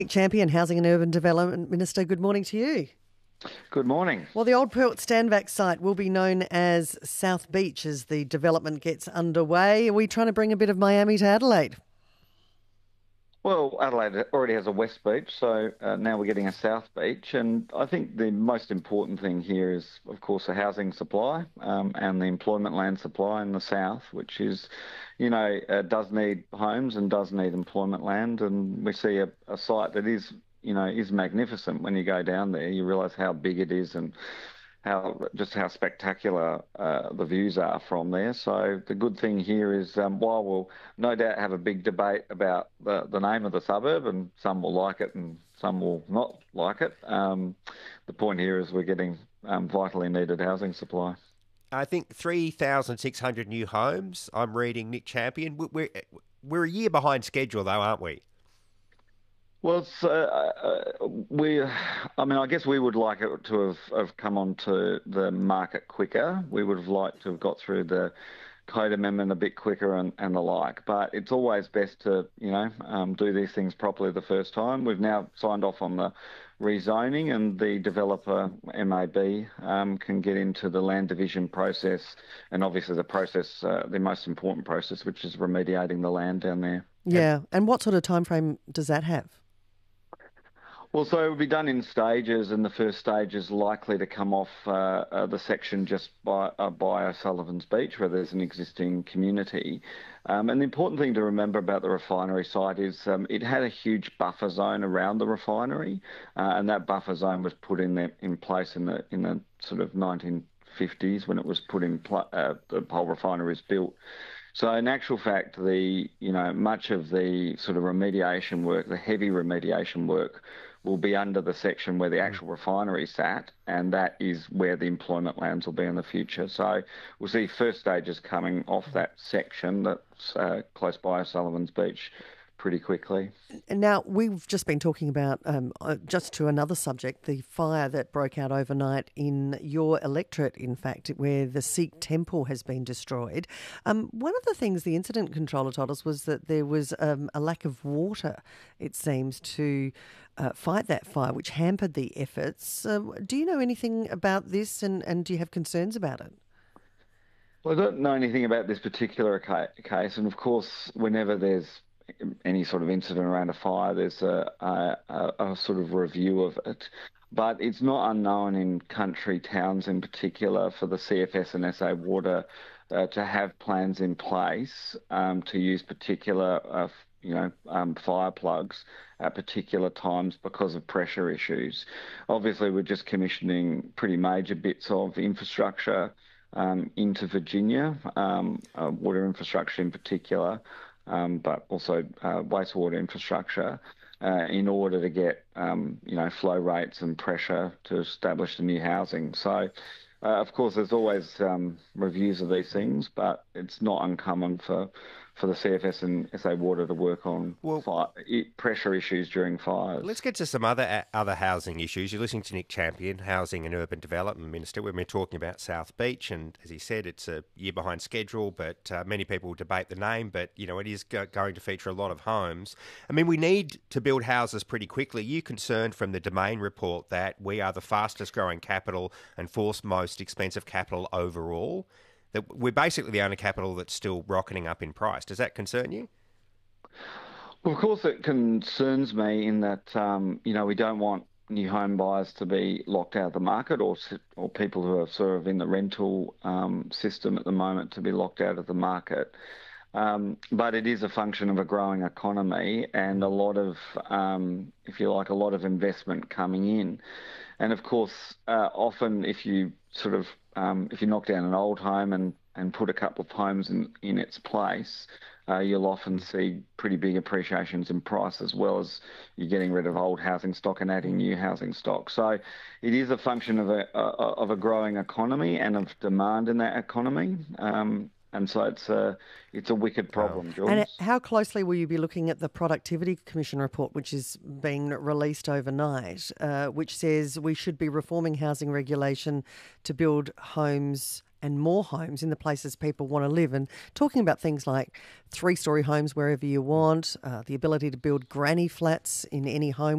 Nick Champion, Housing and Urban Development Minister, good morning to you. Good morning. Well, the Old Port Standvac site will be known as South Beach as the development gets underway. Are we trying to bring a bit of Miami to Adelaide? Well, Adelaide already has a West Beach, so now we're getting a South Beach. And I think the most important thing here is, of course, the housing supply and the employment land supply in the south, which is, does need homes and does need employment land. And we see a site that is magnificent. When you go down there, you realise how big it is and how spectacular the views are from there. So the good thing here is, while we'll no doubt have a big debate about the name of the suburb, and some will like it and some will not like it, the point here is we're getting vitally needed housing supply. I think 3,600 new homes. I'm reading Nick Champion. We're a year behind schedule, though, aren't we? Well, I guess we would like it to have come onto the market quicker. We would have liked to have got through the code amendment a bit quicker and the like. But it's always best to, do these things properly the first time. We've now signed off on the rezoning, and the developer, MAB, can get into the land division process, and obviously the most important process, which is remediating the land down there. Yeah, and what sort of timeframe does that have? Well, so it will be done in stages, and the first stage is likely to come off the section just by O'Sullivan's Beach, where there's an existing community. And the important thing to remember about the refinery site is it had a huge buffer zone around the refinery, and that buffer zone was put in place in the sort of 1950s when it was put in. The whole refinery was built. So in actual fact, much of the sort of remediation work, the heavy remediation work, will be under the section where the actual refinery sat, and that is where the employment lands will be in the future. So we'll see first stages coming off that section that's close by O'Sullivan's Beach pretty quickly. Now, we've just been talking about, just to another subject, the fire that broke out overnight in your electorate, in fact, where the Sikh temple has been destroyed. One of the things the incident controller told us was that there was a lack of water, it seems, to fight that fire, which hampered the efforts. Do you know anything about this, and do you have concerns about it? Well, I don't know anything about this particular case, and of course, whenever there's any sort of incident around a fire, there's a sort of review of it. But it's not unknown in country towns in particular for the CFS and SA Water to have plans in place to use particular fire plugs at particular times because of pressure issues. Obviously, we're just commissioning pretty major bits of infrastructure into Virginia, water infrastructure in particular, but also wastewater infrastructure in order to get flow rates and pressure to establish the new housing. So, of course, there's always reviews of these things, but it's not uncommon for the CFS and SA Water to work on pressure issues during fires. Let's get to some other housing issues. You're listening to Nick Champion, Housing and Urban Development Minister. We've been talking about South Beach, and as he said, it's a year behind schedule, but many people debate the name, but, it is going to feature a lot of homes. I mean, we need to build houses pretty quickly. You concerned from the Domain report that we are the fastest growing capital and fourth most expensive capital overall? That we're basically the only capital that's still rocketing up in price. Does that concern you? Well, of course it concerns me in that, we don't want new home buyers to be locked out of the market or people who are sort of in the rental system at the moment to be locked out of the market. But it is a function of a growing economy and a lot of, a lot of investment coming in. And of course, often if you knock down an old home and put a couple of homes in its place, you'll often see pretty big appreciations in price, as well as you're getting rid of old housing stock and adding new housing stock. So it is a function of a growing economy and of demand in that economy. And so it's a wicked problem, Jules. And how closely will you be looking at the Productivity Commission report, which is being released overnight, which says we should be reforming housing regulation to build homes and more homes in the places people want to live, and talking about things like 3-story homes wherever you want, the ability to build granny flats in any home